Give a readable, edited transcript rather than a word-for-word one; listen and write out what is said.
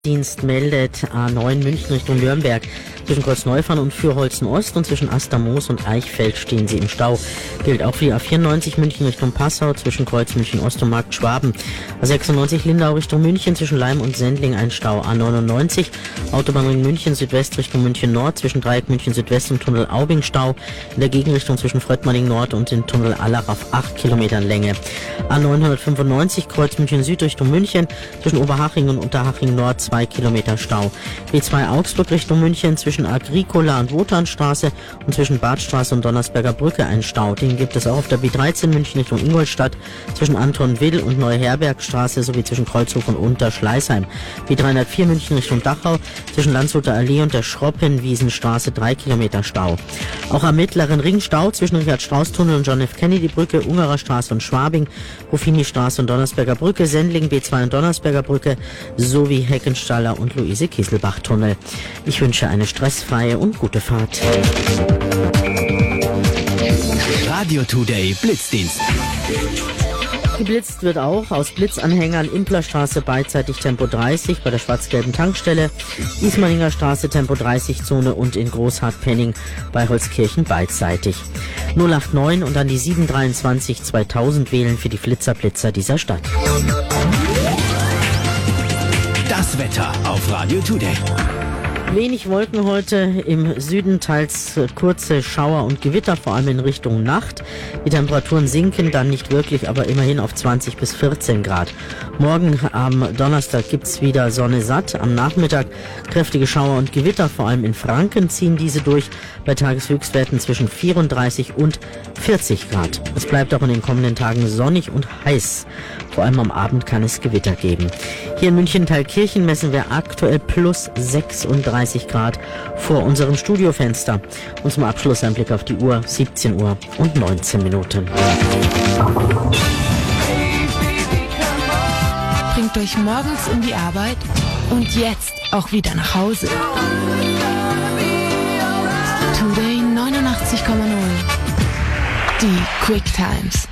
Dienst meldet A9 München Richtung Nürnberg. Zwischen Kreuzneufahren und Fürholzen Ost und zwischen Astermoos und Eichfeld stehen sie im Stau. Gilt auch für die A94 München Richtung Passau zwischen Kreuz München Ost und Markt Schwaben. A96 Lindau Richtung München zwischen Leim und Sendling ein Stau. A99 Autobahnring München Südwest Richtung München Nord zwischen Dreieck München Südwest und Tunnel Aubing Stau. In der Gegenrichtung zwischen Fröttmanning Nord und dem Tunnel Allach auf 8 Kilometern Länge. A995 Kreuz München Süd Richtung München zwischen Oberhaching und Unterhaching Nord 2 Kilometer Stau. B2 Augsburg Richtung München zwischen Agricola und Wotanstraße und zwischen Badstraße und Donnersberger Brücke ein Stau. Den gibt es auch auf der B13 München Richtung Ingolstadt zwischen Antonwil und Neuherbergstraße sowie zwischen Kreuzhof und Unterschleißheim. B304 München Richtung Dachau zwischen Landshuter Allee und der Schroppenwiesenstraße 3 Kilometer Stau. Auch am Mittleren Ring Stau zwischen Richard-Strauß-Tunnel und John F. Kennedy Brücke, Ungerer Straße und Schwabing, Ruffini-Straße und Donnersberger Brücke, Sendling, B2 und Donnersberger Brücke sowie Heckenstaller und Luise-Kieselbach-Tunnel. Ich wünsche eine stressfreie und gute Fahrt. Radio Today Blitzdienst. Geblitzt wird auch aus Blitzanhängern Implerstraße beidseitig Tempo 30 bei der schwarz-gelben Tankstelle, Ismaninger Straße Tempo 30 Zone und in Großhartpenning bei Holzkirchen beidseitig. 089 und dann die 723 2000 wählen für die Flitzer dieser Stadt. Das Wetter auf Radio Today. Wenig Wolken heute, im Süden teils kurze Schauer und Gewitter, vor allem in Richtung Nacht. Die Temperaturen sinken dann nicht wirklich, aber immerhin auf 20 bis 14 Grad. Morgen am Donnerstag gibt's wieder Sonne satt. Am Nachmittag kräftige Schauer und Gewitter, vor allem in Franken ziehen diese durch, bei Tageshöchstwerten zwischen 34 und 40 Grad. Es bleibt auch in den kommenden Tagen sonnig und heiß. Vor allem am Abend kann es Gewitter geben. Hier in München-Thalkirchen messen wir aktuell plus 36 Grad vor unserem Studiofenster. Und zum Abschluss ein Blick auf die Uhr, 17 Uhr und 19 Minuten. Bringt euch morgens in die Arbeit und jetzt auch wieder nach Hause. Today 89,0. Die Quick Times.